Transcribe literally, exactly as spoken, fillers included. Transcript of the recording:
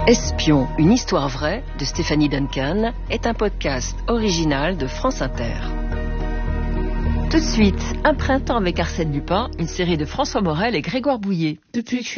Espion, une histoire vraie de Stéphanie Duncan est un podcast original de France Inter. Tout de suite, Un printemps avec Arsène Lupin, une série de François Morel et Grégoire Bouillet. Depuis que